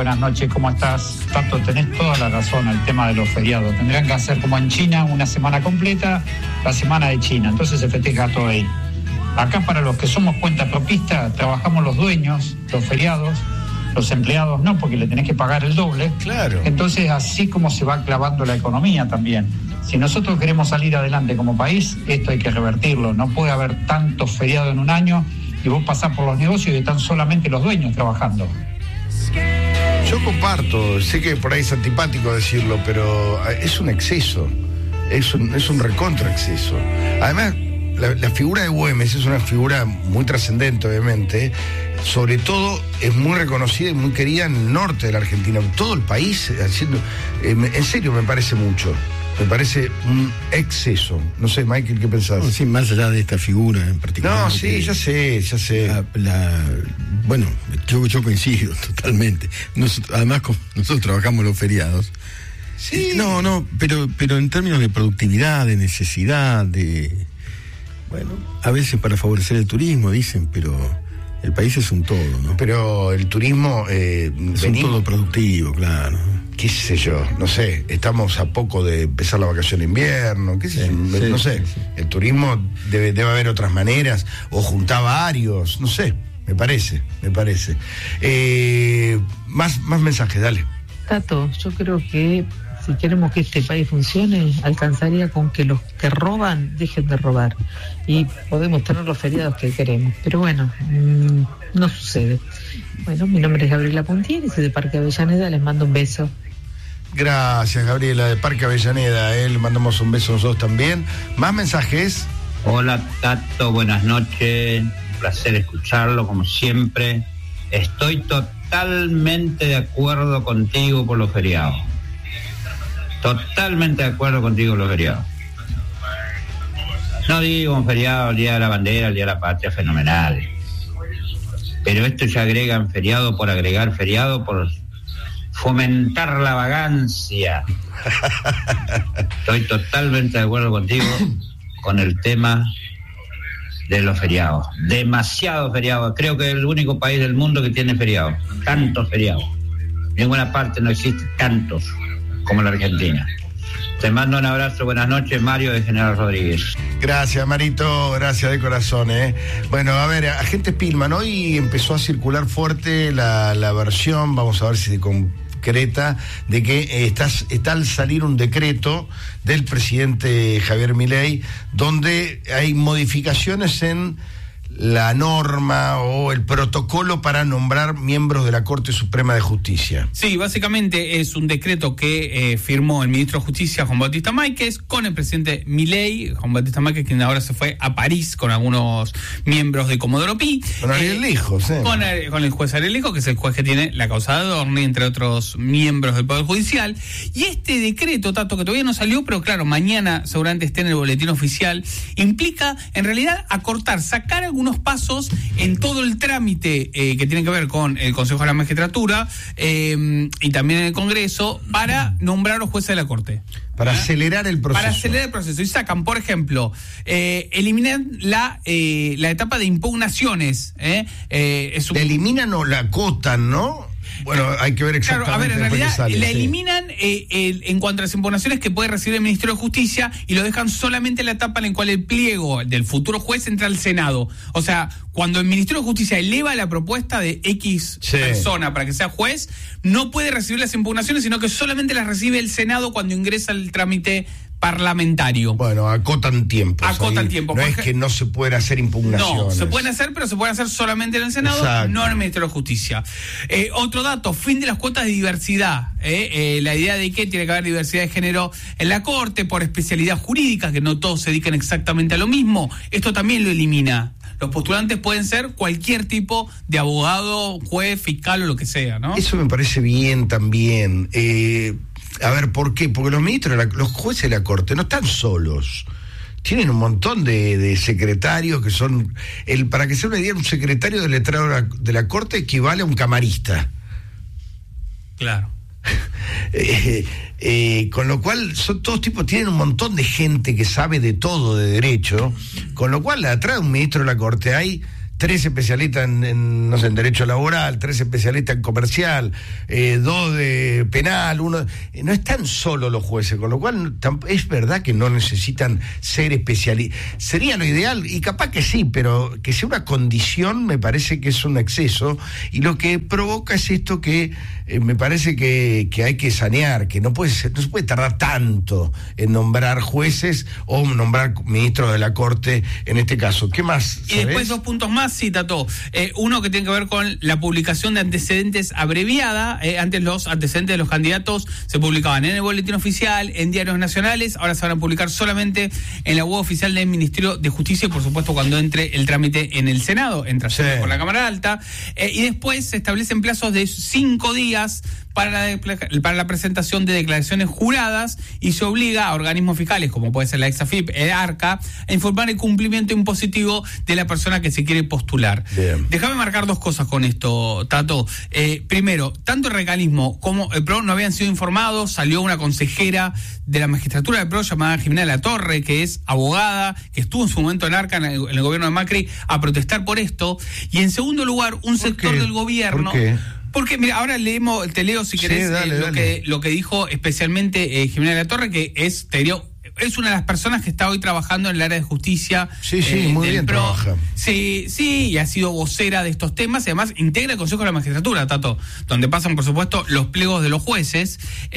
Buenas noches, ¿cómo estás? Tato, tenés toda la razón el tema de los feriados. Tendrían que hacer como en China una semana completa, la semana de China, entonces se festeja todo ahí. Acá para los que somos cuentapropistas, trabajamos los dueños, los feriados, los empleados no, porque le tenés que pagar el doble. Claro. Entonces así como se va clavando la economía también. Si nosotros queremos salir adelante como país, esto hay que revertirlo. No puede haber tantos feriados en un año y vos pasás por los negocios y están solamente los dueños trabajando. Yo comparto, sé que por ahí es antipático decirlo, pero es un exceso, es un recontra exceso. Además, la figura de Güemes es una figura muy trascendente, obviamente. Sobre todo es muy reconocida y muy querida en el norte de la Argentina. Todo el país haciendo, en serio me parece mucho. Me parece un exceso. No sé, Michael, ¿qué pensás? No, sí, más allá de esta figura en particular. No, sí, ya sé. Bueno, yo coincido totalmente. Además, nosotros trabajamos los feriados. Sí. Pero en términos de productividad, de necesidad, bueno, a veces para favorecer el turismo, dicen, pero el país es un todo, ¿no? Pero el turismo... es un todo productivo, claro. Qué sé yo, no sé, estamos a poco de empezar la vacación de invierno, qué sé yo, no sé. Sí. El turismo debe haber otras maneras, o juntar varios, no sé, me parece. Más mensajes, dale. Tato, yo creo que si queremos que este país funcione, alcanzaría con que los que roban dejen de robar y podemos tener los feriados que queremos, pero bueno, no sucede. Bueno, mi nombre es Gabriela Puntieri, soy de Parque Avellaneda, les mando un beso. Gracias, Gabriela, de Parque Avellaneda, le mandamos un beso a nosotros también. ¿Más mensajes? Hola, Tato, buenas noches, un placer escucharlo como siempre. Estoy totalmente de acuerdo contigo por los feriados. Totalmente de acuerdo contigo por los feriados. No digo un feriado, el Día de la Bandera, el Día de la Patria, fenomenal. Pero esto ya agregan feriado por agregar feriado, por fomentar la vagancia. Estoy totalmente de acuerdo contigo con el tema de los feriados. Demasiados feriados. Creo que es el único país del mundo que tiene feriados. Tantos feriados. En ninguna parte no existe tantos como la Argentina. Te mando un abrazo, buenas noches, Mario de General Rodríguez. Gracias, Marito, gracias de corazón. Bueno, a ver, Agente Spillman, hoy empezó a circular fuerte la versión, vamos a ver si se concreta, de que está al salir un decreto del presidente Javier Milei, donde hay modificaciones en la norma o el protocolo para nombrar miembros de la Corte Suprema de Justicia. Sí, básicamente es un decreto que firmó el ministro de Justicia, Juan Bautista Máquez, con el presidente Milei, Juan Bautista Máquez, quien ahora se fue a París con algunos miembros de Comodoro Pi. Con Ariel Lejos, con el juez Ariel Lejos, que es el juez que tiene la causa de Adorni, entre otros miembros del Poder Judicial. Y este decreto, Tato, que todavía no salió, pero claro, mañana seguramente esté en el boletín oficial, implica, en realidad, sacar algunos pasos en todo el trámite que tiene que ver con el Consejo de la Magistratura y también en el Congreso para nombrar a los jueces de la Corte. Para acelerar el proceso. Para acelerar el proceso. Y sacan, por ejemplo, eliminan la etapa de impugnaciones. Eliminan o la acotan, ¿no? Bueno, hay que ver exactamente. Claro, a ver, en realidad la eliminan en cuanto a las impugnaciones que puede recibir el Ministerio de Justicia y lo dejan solamente en la etapa en la cual el pliego del futuro juez entra al Senado. O sea, cuando el Ministerio de Justicia eleva la propuesta de X persona para que sea juez, no puede recibir las impugnaciones, sino que solamente las recibe el Senado cuando ingresa el trámite parlamentario. Bueno, acotan tiempos. Acotan tiempos. No es que no se pueden hacer impugnaciones. No, se pueden hacer, pero se pueden hacer solamente en el Senado, exacto, no en el Ministerio de Justicia. Otro dato, fin de las cuotas de diversidad. La idea de que tiene que haber diversidad de género en la Corte por especialidad jurídica, que no todos se dedican exactamente a lo mismo. Esto también lo elimina. Los postulantes pueden ser cualquier tipo de abogado, juez, fiscal o lo que sea, ¿no? Eso me parece bien también. A ver, ¿por qué? Porque los ministros, los jueces de la Corte no están solos. Tienen un montón de secretarios que son... para que se una idea, un secretario del letrado de la Corte equivale a un camarista. Claro. Con lo cual son todos tipos, tienen un montón de gente que sabe de todo de derecho, con lo cual atrás de un ministro de la Corte hay 3 especialistas no sé, en derecho laboral, 3 especialistas en comercial, 2 de penal, 1... No están solo los jueces, con lo cual es verdad que no necesitan ser especialistas. Sería lo ideal, y capaz que sí, pero que sea una condición me parece que es un exceso, y lo que provoca es esto que me parece que hay que sanear, que no se puede tardar tanto en nombrar jueces o nombrar ministros de la Corte en este caso. ¿Qué más? ¿Sabés? Y después 2 puntos más, sí, Tato. Uno que tiene que ver con la publicación de antecedentes abreviada. Antes los antecedentes de los candidatos se publicaban en el boletín oficial, en diarios nacionales, ahora se van a publicar solamente en la web oficial del Ministerio de Justicia, y por supuesto cuando entre el trámite en el Senado, entra por la Cámara Alta, y después se establecen plazos de 5 días para la presentación de declaraciones juradas, y se obliga a organismos fiscales, como puede ser la EXAFIP, el ARCA, a informar el cumplimiento impositivo de la persona que se quiere postular. Bien. Déjame marcar 2 cosas con esto, Tato. Primero, tanto el recalismo como el PRO no habían sido informados. Salió una consejera de la magistratura del PRO llamada Jimena Latorre, que es abogada, que estuvo en su momento en ARCA, en el gobierno de Macri, a protestar por esto. Y en segundo lugar, un sector del gobierno... ¿Por qué? Porque, mira, ahora te leo si querés, sí, dale. Lo que dijo especialmente Jimena Latorre, que es una de las personas que está hoy trabajando en el área de justicia. Sí, muy bien PRO. Trabaja. Sí, y ha sido vocera de estos temas, y además integra el Consejo de la Magistratura, Tato, donde pasan, por supuesto, los pliegos de los jueces,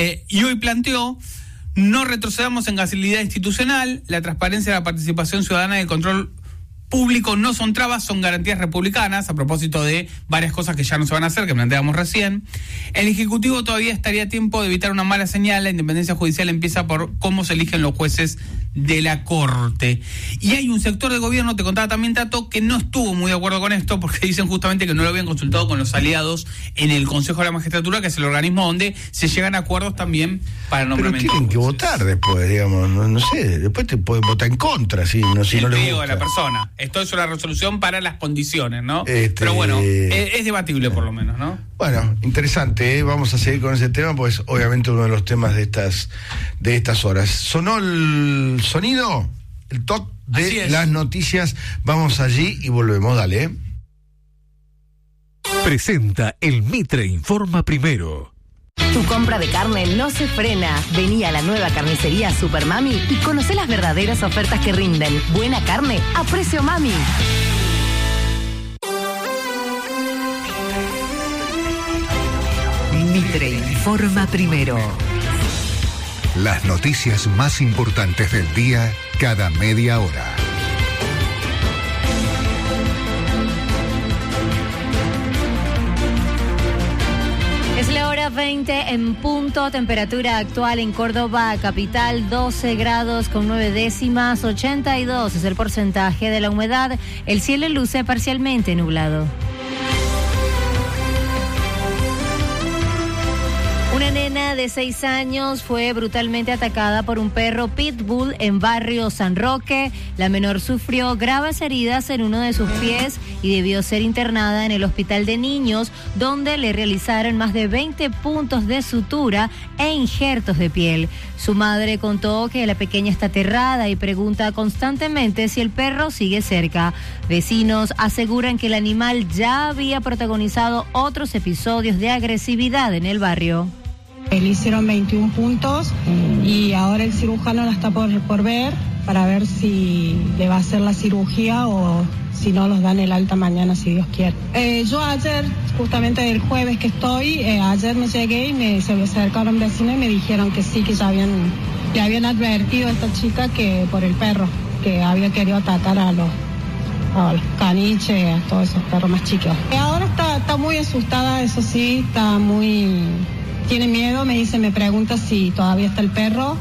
y hoy planteó: no retrocedamos en agilidad institucional, la transparencia, la participación ciudadana y el control público no son trabas, son garantías republicanas, a propósito de varias cosas que ya no se van a hacer, que planteamos recién. El Ejecutivo todavía estaría a tiempo de evitar una mala señal. La independencia judicial empieza por cómo se eligen los jueces de la Corte. Y hay un sector del gobierno, te contaba también, Tato, que no estuvo muy de acuerdo con esto, porque dicen justamente que no lo habían consultado con los aliados en el Consejo de la Magistratura, que es el organismo donde se llegan a acuerdos también para nombramiento. Pero tienen que votar después, digamos, no sé, después te pueden votar en contra, si no les gusta. De la persona. Esto es una resolución para las condiciones, ¿no? Pero bueno, es debatible por lo menos, ¿no? Bueno, interesante, ¿eh? Vamos a seguir con ese tema, pues obviamente uno de los temas de estas horas. ¿Sonó el sonido? El top de las noticias. Vamos allí y volvemos, dale. Presenta el Mitre Informa Primero. Tu compra de carne no se frena. Vení a la nueva carnicería Super Mami y conocé las verdaderas ofertas que rinden. Buena carne a precio mami. Mitre Informa Primero. Las noticias más importantes del día cada media hora. Es la hora 20 en punto, temperatura actual en Córdoba capital 12 grados con 9 décimas, 82 es el porcentaje de la humedad, el cielo luce parcialmente nublado. Una nena de 6 años fue brutalmente atacada por un perro pitbull en barrio San Roque. La menor sufrió graves heridas en uno de sus pies y debió ser internada en el hospital de niños, donde le realizaron más de 20 puntos de sutura e injertos de piel. Su madre contó que la pequeña está aterrada y pregunta constantemente si el perro sigue cerca. Vecinos aseguran que el animal ya había protagonizado otros episodios de agresividad en el barrio. Le hicieron 21 puntos y ahora el cirujano la está por ver para ver si le va a hacer la cirugía o si no los dan el alta mañana, si Dios quiere. Yo ayer, justamente el jueves que estoy, ayer me llegué y se me acercaron vecinos y me dijeron que sí, que ya le habían advertido a esta chica que por el perro, que había querido atacar a los caniches, a todos esos perros más chicos. Ahora está muy asustada, eso sí, tiene miedo, me pregunta si todavía está el perro,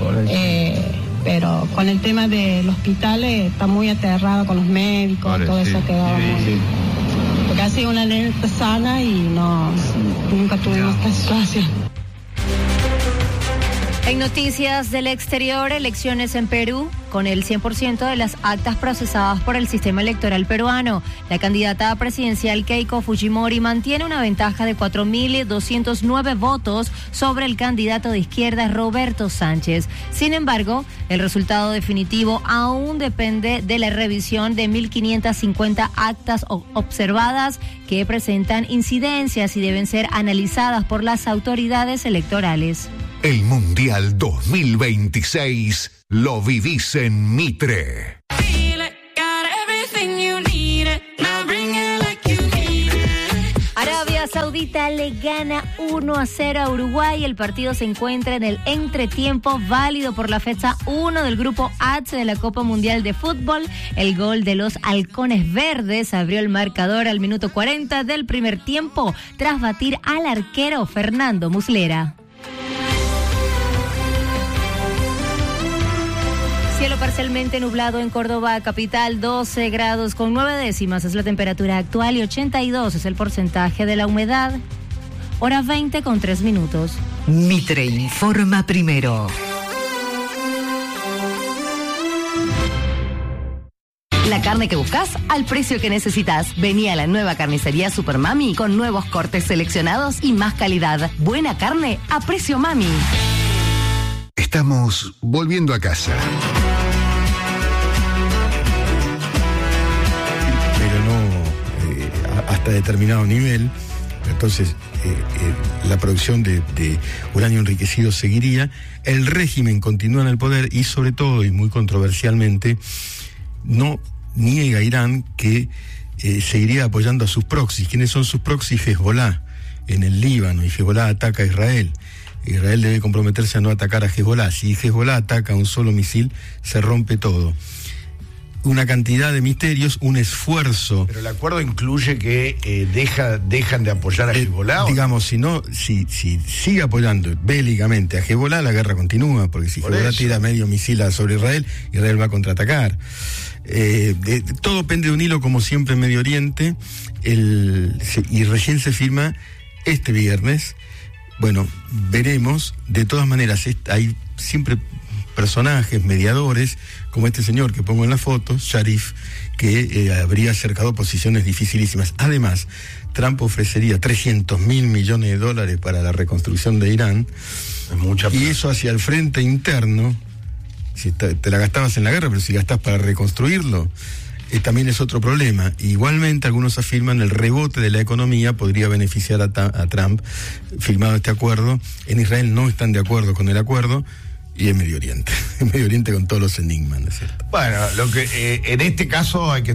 pero con el tema del hospital está muy aterrada con los médicos, todo eso quedó muy... Porque ha sido una nena sana y nunca tuvimos esta situación. En noticias del exterior, elecciones en Perú con el 100% de las actas procesadas por el sistema electoral peruano. La candidata presidencial Keiko Fujimori mantiene una ventaja de 4.209 votos sobre el candidato de izquierda Roberto Sánchez. Sin embargo, el resultado definitivo aún depende de la revisión de 1.550 actas observadas que presentan incidencias y deben ser analizadas por las autoridades electorales. El Mundial 2026 lo vivís en Mitre. Arabia Saudita le gana 1-0 a Uruguay. El partido se encuentra en el entretiempo válido por la fecha 1 del grupo H de la Copa Mundial de Fútbol. El gol de los halcones verdes abrió el marcador al minuto 40 del primer tiempo tras batir al arquero Fernando Muslera. Cielo parcialmente nublado en Córdoba capital, 12 grados con 9 décimas es la temperatura actual y 82 es el porcentaje de la humedad. Hora 20 con 3 minutos. Mitre informa primero. La carne que buscas al precio que necesitas. Vení a la nueva carnicería Super Mami con nuevos cortes seleccionados y más calidad. Buena carne a precio Mami. Estamos volviendo a casa. Hasta determinado nivel. Entonces la producción de uranio enriquecido seguiría, el régimen continúa en el poder y sobre todo, y muy controversialmente, no niega Irán que seguiría apoyando a sus proxies. ¿Quiénes son sus proxies? Hezbolá en el Líbano, y Hezbolá ataca a Israel. Israel debe comprometerse a no atacar a Hezbolá. Si Hezbolá ataca un solo misil, se rompe todo. Una cantidad de misterios, un esfuerzo. Pero el acuerdo incluye que dejan de apoyar a Hezbolá. Digamos, si sigue apoyando bélicamente a Hezbolá, la guerra continúa, porque si Hezbolá tira medio misil sobre Israel, Israel va a contraatacar. Todo pende de un hilo, como siempre en Medio Oriente, y recién se firma este viernes. Bueno, veremos. De todas maneras, hay siempre personajes, mediadores, como este señor que pongo en la foto, Sharif, que habría acercado posiciones dificilísimas. Además, Trump ofrecería $300.000 millones para la reconstrucción de Irán, y eso hacia el frente interno. Si te la gastabas en la guerra, pero si gastás para reconstruirlo, también es otro problema. Igualmente, algunos afirman el rebote de la economía podría beneficiar a Trump, firmado este acuerdo. En Israel no están de acuerdo con el acuerdo, y en Medio Oriente. En Medio Oriente con todos los enigmas, ¿no es cierto? Bueno, lo que en este caso hay que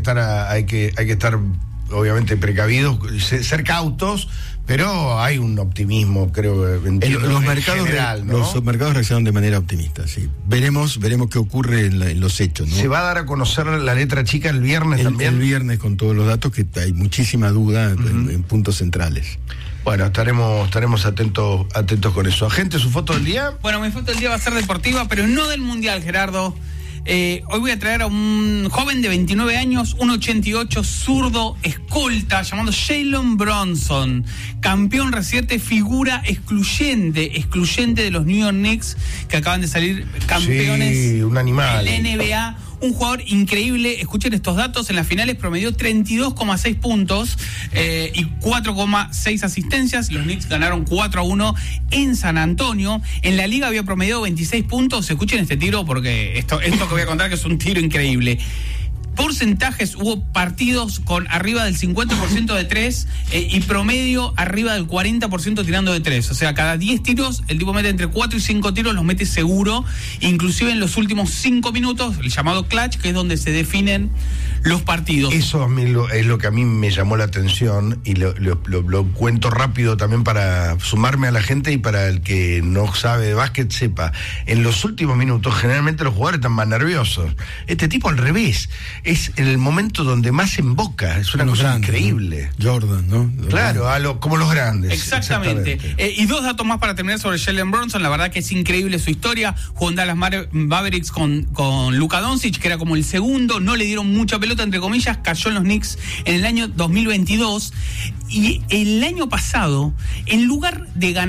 estar obviamente precavidos, ser cautos, pero hay un optimismo, creo, los mercados general, ¿no? Los mercados reaccionan de manera optimista, sí. Veremos qué ocurre en los hechos, ¿no? ¿Se va a dar a conocer la letra chica el viernes también? El viernes, con todos los datos, que hay muchísima duda en puntos centrales. Bueno, estaremos atentos con eso. Agente, ¿su foto del día? Bueno, mi foto del día va a ser deportiva, pero no del Mundial, Gerardo. Hoy voy a traer a un joven de 29 años, 1.88, zurdo, escolta, llamado Jalen Brunson. Campeón reciente, figura excluyente de los New York Knicks, que acaban de salir campeones. Sí, un animal. Del NBA. Un jugador increíble. Escuchen estos datos: en las finales promedió 32,6 puntos y 4,6 asistencias. Los Knicks ganaron 4-1 en San Antonio. En la liga había promediado 26 puntos. Escuchen este tiro, porque esto que voy a contar, que es un tiro increíble. Porcentajes: hubo partidos con arriba del 50% de 3 y promedio arriba del 40% tirando de 3. O sea, cada 10 tiros el tipo mete entre 4 y 5 tiros, los mete seguro, inclusive en los últimos 5 minutos, el llamado clutch, que es donde se definen los partidos. Eso a mí es lo que a mí me llamó la atención, y lo cuento rápido también para sumarme a la gente y para el que no sabe de básquet sepa. En los últimos minutos generalmente los jugadores están más nerviosos. Este tipo al revés. Es en el momento donde más emboca. Es una cosa grandes, increíble, ¿no? Jordan, ¿no? Claro, como los grandes. Exactamente. Y dos datos más para terminar sobre Jalen Brunson. La verdad que es increíble su historia. Jugó en Dallas Mavericks con Luka Doncic, que era como el segundo. No le dieron mucha pelota, entre comillas. Cayó en los Knicks en el año 2022. Y el año pasado, en lugar de ganar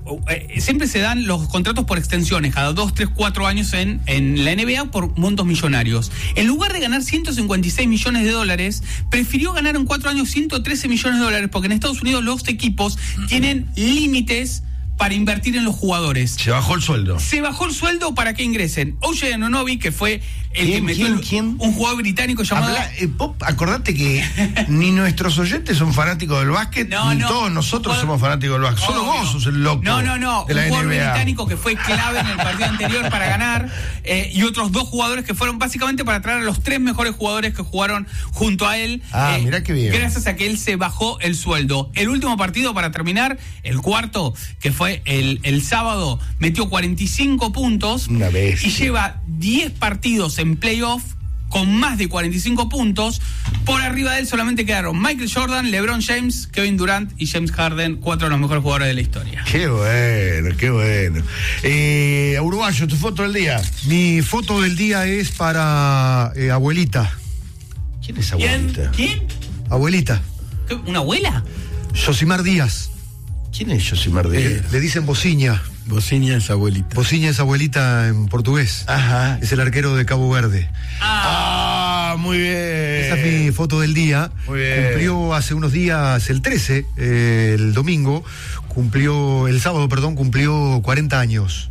siempre se dan los contratos por extensiones, cada 2, 3, 4 años en la NBA por montos millonarios. En lugar de ganar 156 millones de dólares, prefirió ganar en 4 años 113 millones de dólares, porque en Estados Unidos los equipos tienen límites para invertir en los jugadores. Se bajó el sueldo. Se bajó el sueldo para que ingresen. O.J. Anunoby, que fue el que metió un jugador británico llamado... Acordate que ni nuestros oyentes son fanáticos del básquet, ni todos nosotros somos fanáticos del básquet. Solo vos sos el loco. No. De la un jugador NBA. británico que fue clave en el partido anterior para ganar, y otros 2 jugadores que fueron básicamente para traer a los 3 mejores jugadores que jugaron junto a él. Mirá qué bien. Gracias a que él se bajó el sueldo. El último partido, para terminar, el cuarto, que fue el sábado, metió 45 puntos. Una vez. Y lleva 10 partidos en playoff con más de 45 puntos. Por arriba de él solamente quedaron Michael Jordan, LeBron James, Kevin Durant y James Harden, 4 de los mejores jugadores de la historia. Qué bueno, qué bueno. Uruguayo, tu foto del día. Mi foto del día es para abuelita. ¿Quién es abuelita? ¿Quién? Abuelita. ¿Una abuela? Yosimar Díaz. ¿Quién es Yosimar Díaz? Le dicen Bociña. Bociña es abuelita. Bociña es abuelita en portugués. Ajá. Es el arquero de Cabo Verde. Muy bien. Esa es mi foto del día. Muy bien. Cumplió hace unos días, el 13, el domingo, el sábado, cumplió 40 años.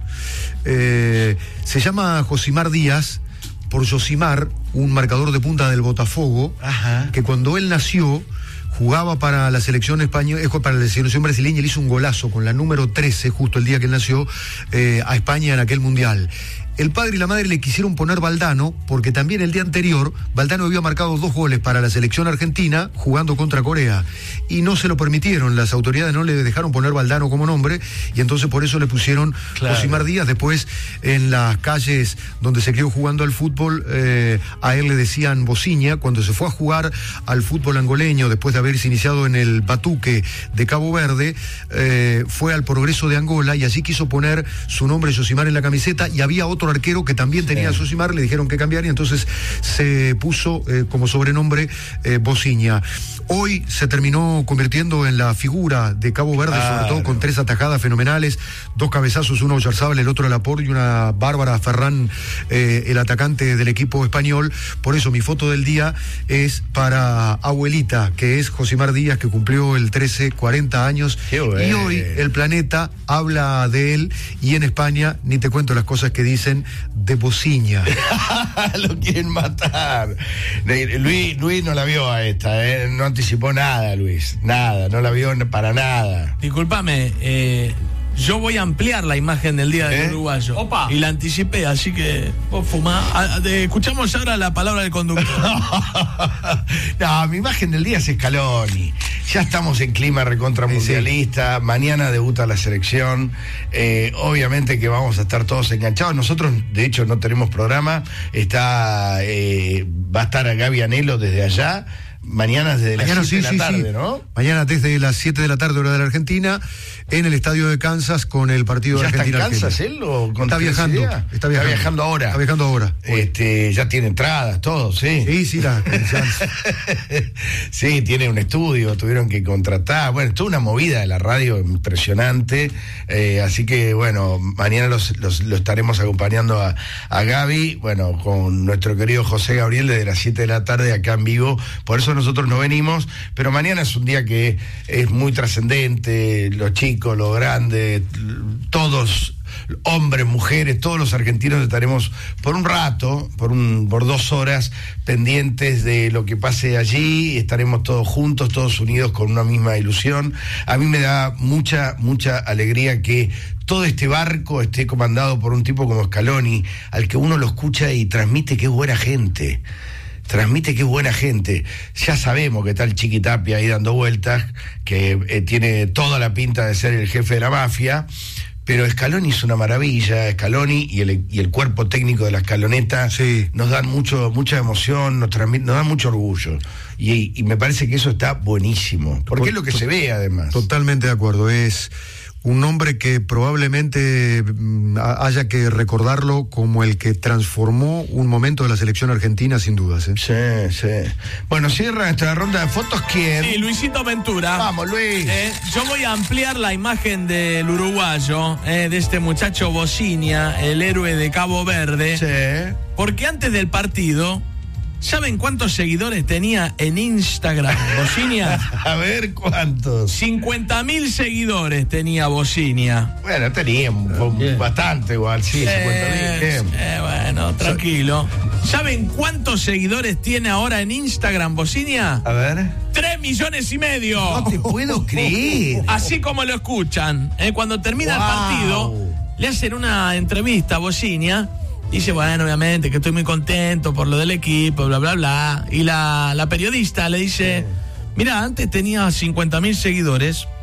Se llama Josimar Díaz por Josimar, un marcador de punta del Botafogo, que cuando él nació jugaba para la selección española, para la selección brasileña. Él hizo un golazo con la número 13, justo el día que él nació, a España en aquel mundial. El padre y la madre le quisieron poner Valdano, porque también el día anterior Valdano había marcado 2 goles para la selección argentina jugando contra Corea, y no se lo permitieron, las autoridades no le dejaron poner Valdano como nombre, y entonces por eso le pusieron Josimar Díaz. Después, en las calles donde se quedó jugando al fútbol, a él le decían Bociña. Cuando se fue a jugar al fútbol angoleño, después de haberse iniciado en el Batuque de Cabo Verde, fue al Progreso de Angola, y así quiso poner su nombre Josimar en la camiseta, y había otro arquero que también tenía Josimar, le dijeron que cambiar, y entonces se puso como sobrenombre Bociña. Hoy se terminó convirtiendo en la figura de Cabo Verde, sobre todo con 3 atajadas fenomenales, 2 cabezazos, uno a Oyarzabal, el otro a Laporte, y una Bárbara Ferrán, el atacante del equipo español. Por eso mi foto del día es para abuelita, que es Josimar Díaz, que cumplió el 13, 40 años. Y hoy el planeta habla de él, y en España ni te cuento las cosas que dicen de Bociña. Lo quieren matar. Luis no la vio a esta, no anticipó nada, Luis. Nada, no la vio para nada. Discúlpame, yo voy a ampliar la imagen del día del uruguayo. Opa. Y la anticipé, así que vos fumá. Escuchamos ahora la palabra del conductor. No, mi imagen del día es Scaloni. Ya estamos en clima recontra mundialista. Mañana debuta la selección. Obviamente que vamos a estar todos enganchados. Nosotros, de hecho, no tenemos programa. Va a estar Gaby Anelo desde allá. Mañana desde las 7 de la tarde, ¿no? Mañana desde las 7 de la tarde, hora de la Argentina, en el estadio de Kansas, con el partido de Argentina. ¿Ya está en Kansas él? Está viajando. Está viajando ahora. Está viajando ahora. Ya tiene entradas, todo, sí. Sí, sí, tiene un estudio, tuvieron que contratar. Bueno, es toda una movida de la radio impresionante. Así que, bueno, mañana lo estaremos acompañando a Gaby, bueno, con nuestro querido José Gabriel desde las 7 de la tarde acá en vivo. Por eso nosotros no venimos, pero mañana es un día que es muy trascendente. Los chicos, los grandes, todos, hombres, mujeres, todos los argentinos estaremos por un rato, por 2 horas, pendientes de lo que pase allí. Estaremos todos juntos, todos unidos con una misma ilusión. A mí me da mucha alegría que todo este barco esté comandado por un tipo como Scaloni, al que uno lo escucha y transmite que es buena gente. Ya sabemos que está el Chiqui Tapia ahí dando vueltas, que tiene toda la pinta de ser el jefe de la mafia, pero Scaloni es una maravilla. Scaloni y el cuerpo técnico de la Scaloneta nos dan mucha emoción, nos dan mucho orgullo, y me parece que eso está buenísimo, porque es lo que se ve además. Totalmente de acuerdo, es un nombre que probablemente haya que recordarlo como el que transformó un momento de la selección argentina, sin dudas. Sí. Bueno, cierra esta ronda de fotos. ¿Quién? Sí, Luisito Ventura. Vamos, Luis. Yo voy a ampliar la imagen del uruguayo, de este muchacho Bocinia, el héroe de Cabo Verde. Sí. Porque antes del partido, ¿saben cuántos seguidores tenía en Instagram Bocinia? A ver, ¿cuántos? 50.000 seguidores tenía Bocinia. Bueno, tenía bastante igual, sí, 50.000. Bueno, tranquilo. ¿Saben cuántos seguidores tiene ahora en Instagram Bocinia? A ver. 3,5 millones. No te puedo creer. Así como lo escuchan. Cuando termina el partido, le hacen una entrevista a Bocinia. Dice, bueno, obviamente que estoy muy contento por lo del equipo, bla, bla, bla. Y la periodista le dice, mira, antes tenía 50.000 seguidores